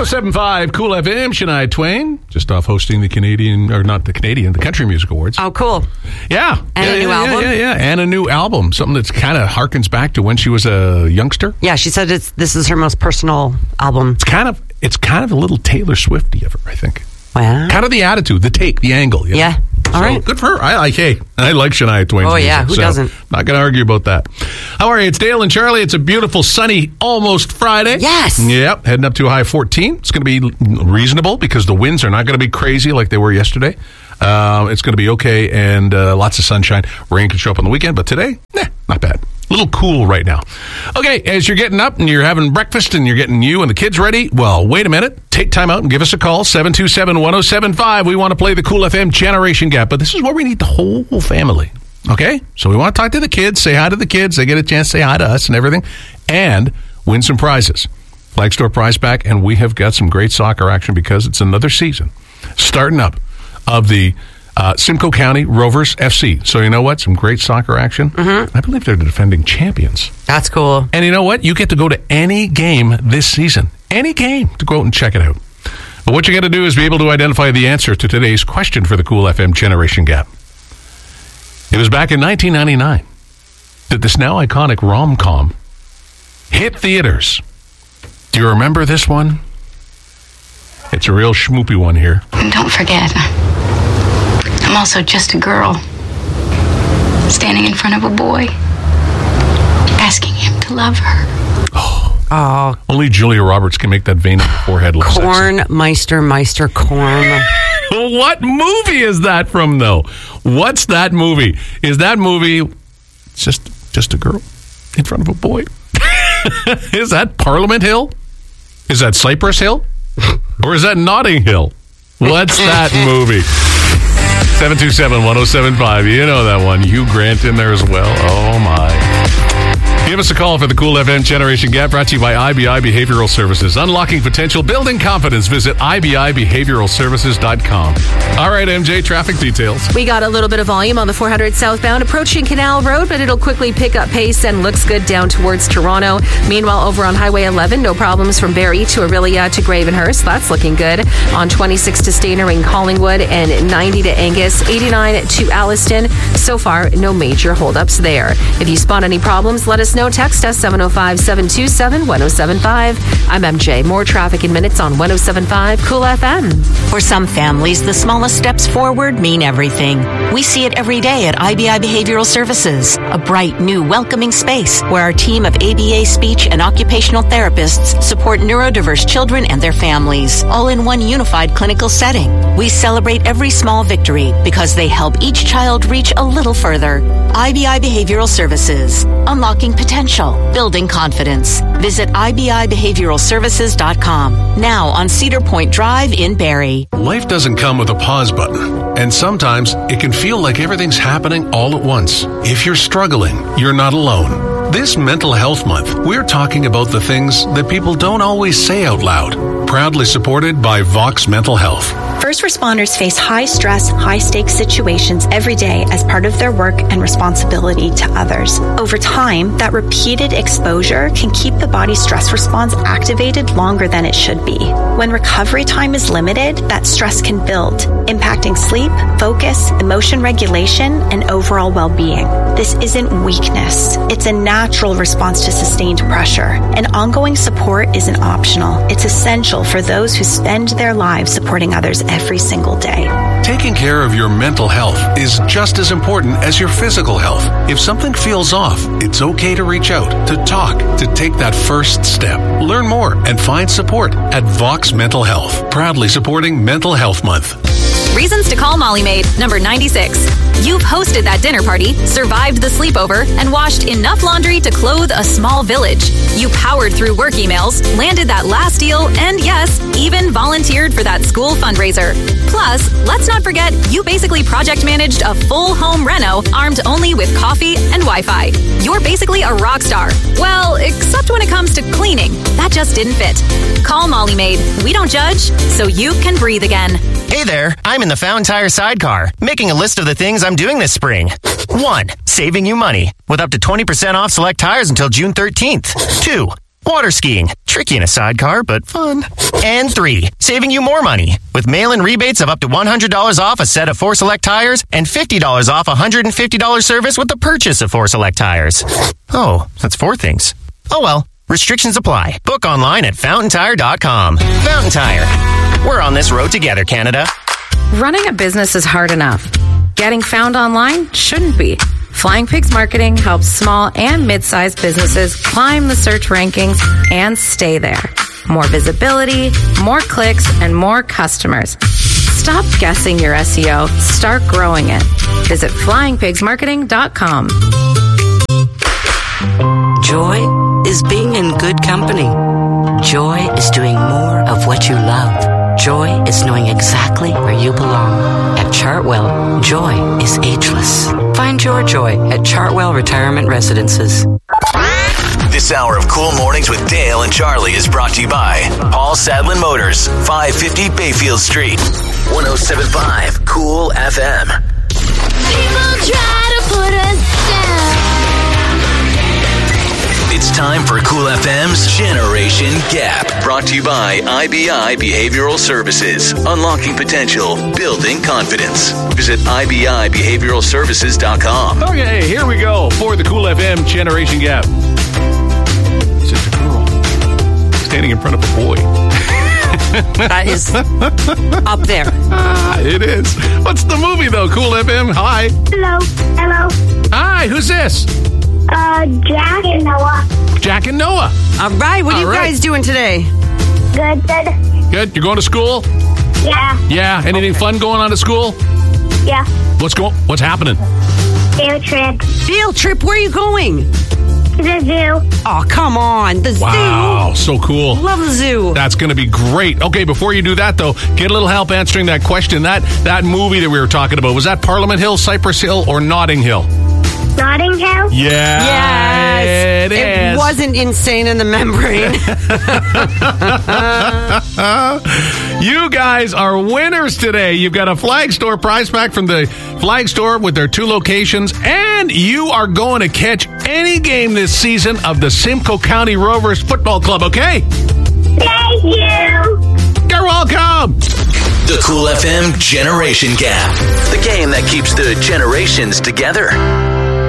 107.5 Cool FM, Shania Twain, just off hosting the Country Music Awards. Oh, cool. Yeah. And a new album? Yeah. And a new album. Something that's kind of harkens back to when she was a youngster. Yeah, she said this is her most personal album. It's kind of a little Taylor Swifty of her, I think. Wow. Kind of the attitude, the take, the angle. You know? Yeah. All right. Good for her. I like Shania Twain. Oh, yeah. Who doesn't? Not going to argue about that. How are you? It's Dale and Charlie. It's a beautiful, sunny, almost Friday. Yes. Yep. Heading up to a high 14. It's going to be reasonable because the winds are not going to be crazy like they were yesterday. It's going to be okay and lots of sunshine. Rain could show up on the weekend, but today, not bad. A little cool right now. Okay, as you're getting up and you're having breakfast and you're getting you and the kids ready, well, wait a minute. Take time out and give us a call, 727-1075. We want to play the Cool FM Generation Gap, but this is where we need the whole family. Okay? So we want to talk to the kids, say hi to the kids. They get a chance to say hi to us and everything, and win some prizes. Flag Store prize pack, and we have got some great soccer action because it's another season starting up of the Simcoe County Rovers FC. So you know what? Some great soccer action. Mm-hmm. I believe they're the defending champions. That's cool. And you know what? You get to go to any game this season. Any game to go out and check it out. But what you got to do is be able to identify the answer to today's question for the Cool FM Generation Gap. It was back in 1999 that this now iconic rom-com hit theaters. Do you remember this one? It's a real schmoopy one here. And don't forget, I'm also just a girl standing in front of a boy asking him to love her. Oh. Only Julia Roberts can make that vein in her forehead look sexy. Meister Korn. What movie is that from, though? What's that movie? Is that movie just a girl in front of a boy? Is that Parliament Hill? Is that Cypress Hill? Or is that Notting Hill? What's that movie? 727-1075. You know that one. Hugh Grant in there as well. Oh, my. Give us a call for the Cool FM Generation Gap, brought to you by IBI Behavioral Services. Unlocking potential, building confidence. Visit IBIBehavioralServices.com. All right, MJ, traffic details. We got a little bit of volume on the 400 southbound approaching Canal Road, but it'll quickly pick up pace and looks good down towards Toronto. Meanwhile, over on Highway 11, no problems from Barrie to Orillia to Gravenhurst. That's looking good. On 26 to Stainer in Collingwood and 90 to Angus, 89 to Alliston. So far, no major holdups there. If you spot any problems, let us know. Text us 705-727-1075. I'm MJ. More traffic in minutes on 107.5 Cool FM. For some families, the smallest steps forward mean everything. We see it every day at IBI Behavioral Services, a bright, new, welcoming space where our team of ABA speech and occupational therapists support neurodiverse children and their families, all in one unified clinical setting. We celebrate every small victory because they help each child reach a little further. IBI Behavioral Services, unlocking potential, building confidence. Visit IBIBehavioralServices.com. Now on Cedar Point Drive in Barrie. Life doesn't come with a pause button, and sometimes it can feel like everything's happening all at once. If you're struggling, you're not alone. This Mental Health Month, we're talking about the things that people don't always say out loud. Proudly supported by Vox Mental Health. First responders face high-stress, high-stakes situations every day as part of their work and responsibility to others. Over time, that repeated exposure can keep the body's stress response activated longer than it should be. When recovery time is limited, that stress can build, impacting sleep, focus, emotion regulation, and overall well-being. This isn't weakness. It's a natural response to sustained pressure, and ongoing support isn't optional. It's essential for those who spend their lives supporting others every single day. Taking care of your mental health is just as important as your physical health. If something feels off, it's okay to reach out, to talk, to take that first step. Learn more and find support at Vox Mental Health, proudly supporting Mental Health Month. Reasons to call Molly Maid, number 96. You've hosted that dinner party, survived the sleepover, and washed enough laundry to clothe a small village. You powered through work emails, landed that last deal, and yes, even volunteered for that school fundraiser. Plus, let's not forget, you basically project managed a full home reno armed only with coffee and Wi-Fi. You're basically a rock star. Well, except when it comes to cleaning. That just didn't fit. Call Molly Maid. We don't judge, so you can breathe again. Hey there, I'm in the Found Tire sidecar, making a list of the things I'm doing this spring. 1. Saving you money, with up to 20% off select tires until June 13th. 2. Water skiing. Tricky in a sidecar, but fun. And 3, saving you more money with mail-in rebates of up to $100 off a set of 4 Select tires and $50 off a $150 service with the purchase of 4 Select tires. Oh, that's 4 things. Oh well, restrictions apply. Book online at FountainTire.com. Fountain Tire. We're on this road together, Canada. Running a business is hard enough. Getting found online shouldn't be. Flying Pigs Marketing helps small and mid-sized businesses climb the search rankings and stay there. More visibility, more clicks, and more customers. Stop guessing your SEO. Start growing it. Visit flyingpigsmarketing.com. Joy is being in good company. Joy is doing more of what you love. Joy is knowing exactly where you belong. At Chartwell, joy is ageless. Find your joy at Chartwell Retirement Residences. This hour of Cool Mornings with Dale and Charlie is brought to you by Paul Sadlin Motors, 550 Bayfield Street, 107.5 Cool FM. People try to put us down. It's time for Cool FM's Generation Gap. Brought to you by IBI Behavioral Services. Unlocking potential, building confidence. Visit IBIBehavioralServices.com. Okay, here we go for the Cool FM Generation Gap. It's just a girl standing in front of a boy. That is up there. It is. What's the movie, though? Cool FM, hi. Hello. Hi, who's this? Jack and Noah. Jack and Noah. All right, what are you guys doing today? Good. Good. You're going to school? Yeah. Yeah. Anything fun going on at school? Yeah. What's happening? Field trip. Field trip? Where are you going? To the zoo. Oh, come on. The zoo. Wow, so cool. Love the zoo. That's going to be great. Okay, before you do that, though, get a little help answering that question. That movie that we were talking about, was that Parliament Hill, Cypress Hill, or Notting Hill? Notting Hill? Yeah. Yes. It is. It wasn't Insane in the Membrane. You guys are winners today. You've got a Flag Store prize pack from the Flag Store with their 2 locations, and you are going to catch any game this season of the Simcoe County Rovers Football Club, okay? Thank you. You're welcome. The Cool FM Generation Gap. The game that keeps the generations together.